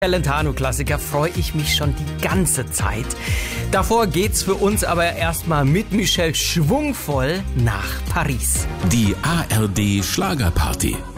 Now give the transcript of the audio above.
Celentano-Klassiker freue ich mich schon die ganze Zeit. Davor geht's für uns aber erstmal mit Michel schwungvoll nach Paris. Die ARD Schlagerparty.